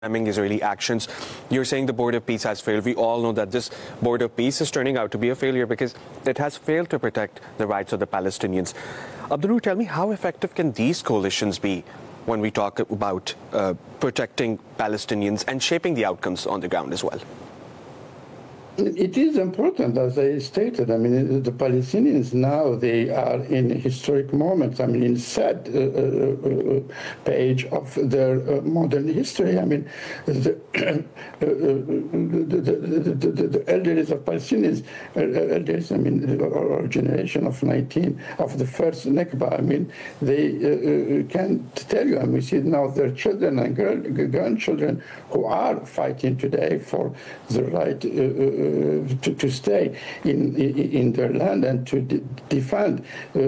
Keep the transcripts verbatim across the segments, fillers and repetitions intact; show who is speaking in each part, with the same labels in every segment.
Speaker 1: condemning Israeli actions. You're saying the border peace has failed. We all know that this border peace is turning out to be a failure because it has failed to protect the rights of the Palestinians. Abdunnoor, tell me, how effective can these coalitions be when we talk about uh, protecting Palestinians and shaping the outcomes on the ground as well?
Speaker 2: It is important, as I stated. I mean, the Palestinians now, they are in historic moments. I mean, in sad uh, uh, page of their uh, modern history. I mean, the, uh, the, the, the, the, the elders of Palestinians, uh, elders, I mean, our generation of nineteen, of the first Nakba, I mean, they uh, can tell you, I mean, we see now their children and grandchildren who are fighting today for the right uh, To, to stay in, in in their land and to de defend uh, uh,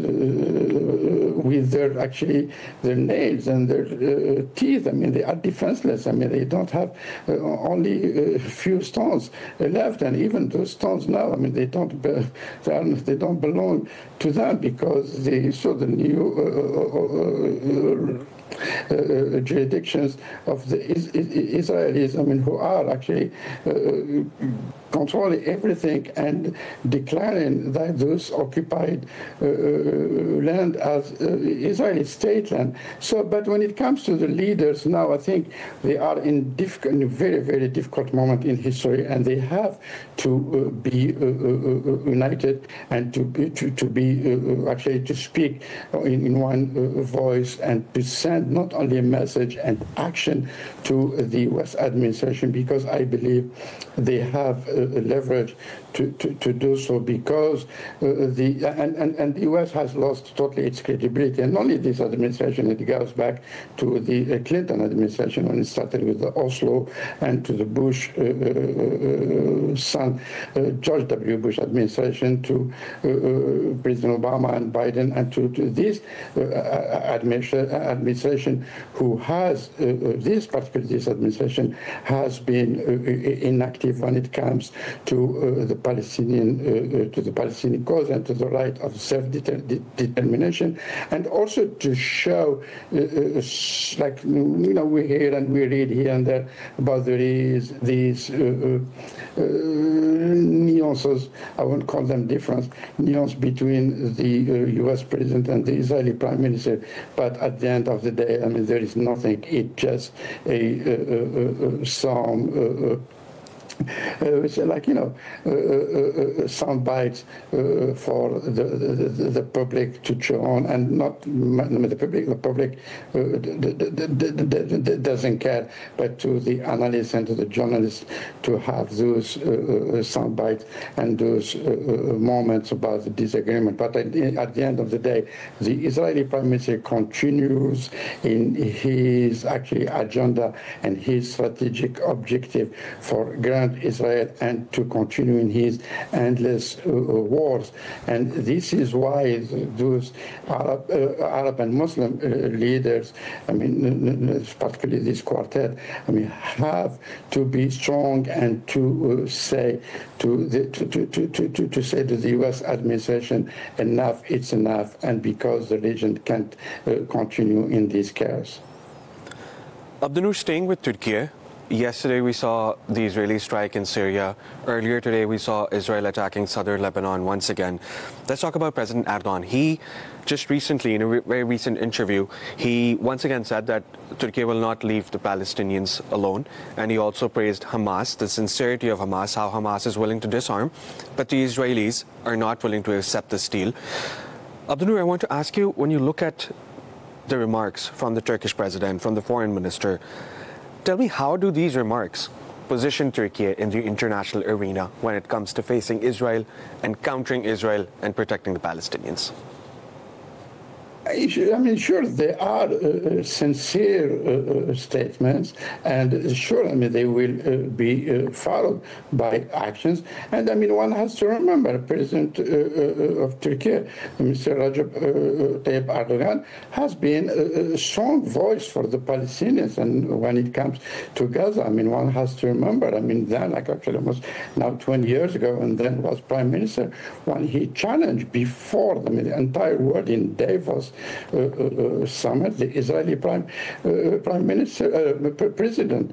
Speaker 2: with their actually their nails and their uh, teeth. I mean, they are defenseless. I mean, they don't have uh, only a few stones left, and even those stones now, I mean, they don't be, they, are, they don't belong to them because they saw the new uh, uh, uh, Uh, jurisdictions of the is is Israelis, I mean, who are actually uh, controlling everything and declaring that those occupied uh, land as uh, Israeli state land. So, but when it comes to the leaders now, I think they are in, in a very, very difficult moment in history, and they have to uh, be uh, uh, united and to be, to, to be uh, actually to speak in, in one uh, voice and to send not only a message and action to the U S administration, because I believe they have uh, leverage to, to, to do so, because uh, the and, and, and the U S has lost totally its credibility, and only this administration. It goes back to the uh, Clinton administration when it started with the Oslo, and to the Bush uh, uh, son, uh, George W. Bush administration, to uh, President Obama and Biden, and to, to this uh, administration, who has uh, this particular this administration has been uh, inactive when it comes to uh, the Palestinian uh, to the Palestinian cause and to the right of self-determination, and also to show uh, uh, like you know we hear and we read here and there about there is these uh, uh, nuances, I won't call them difference, nuance between the uh, U S president and the Israeli prime minister, but at the end of the day, I mean, there is nothing. It's just a, a, a, a some uh, Uh, it's like, you know, uh, uh, uh, sound bites uh, for the, the, the public to chew on, and not the public, the public uh, the, the, the, the doesn't care, but to the analysts and to the journalists to have those uh, sound bites and those uh, moments about the disagreement. But at the, at the end of the day, the Israeli Prime Minister continues in his actually agenda and his strategic objective for grand Israel and to continue in his endless uh, wars. And this is why those Arab, uh, Arab and Muslim uh, leaders, I mean, particularly this quartet, I mean, have to be strong and to uh, say to the to, to, to, to, to say to the U S administration, enough, it's enough, and because the region can't uh, continue in this chaos.
Speaker 1: Abdunnoor, staying with Turkey. Yesterday, we saw the Israeli strike in Syria. Earlier today, we saw Israel attacking southern Lebanon once again. Let's talk about President Erdogan. He just recently, in a re very recent interview, he once again said that Turkey will not leave the Palestinians alone. And he also praised Hamas, the sincerity of Hamas, how Hamas is willing to disarm, but the Israelis are not willing to accept this deal. Abdunnoor, I want to ask you, when you look at the remarks from the Turkish president, from the foreign minister, tell me, how do these remarks position Turkey in the international arena when it comes to facing Israel and countering Israel and protecting the Palestinians?
Speaker 2: I mean, sure, they are uh, sincere uh, statements, and sure, I mean, they will uh, be uh, followed by actions. And I mean, one has to remember, President uh, uh, of Turkey, Mister Recep uh, Tayyip Erdogan, has been a, a strong voice for the Palestinians. And when it comes to Gaza, I mean, one has to remember, I mean, then, like actually almost now twenty years ago, and then was Prime Minister, when he challenged before I mean, the entire world in Davos uh, uh, summit, the Israeli prime uh, prime minister, uh, president